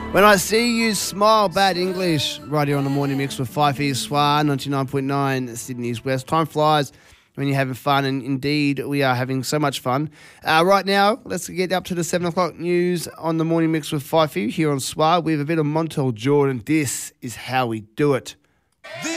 When I see you smile, bad English, right here on the morning mix with Fifey Swar, 99.9 Sydney's West. Time flies when you're having fun, and indeed we are having so much fun. Right now, let's get up to the 7 o'clock news on the morning mix with Fifey here on Swar. We have a bit of Montel Jordan. This is how we do it.